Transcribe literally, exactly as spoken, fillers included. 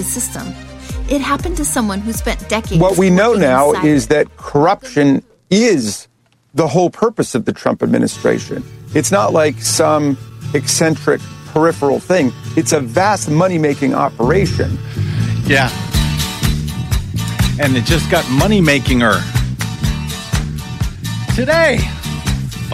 system. It happened to someone who spent decades. What we know now inside is that corruption is the whole purpose of the Trump administration. It's not like some eccentric peripheral thing. It's a vast money-making operation. Yeah. And it just got money-making-er. Today,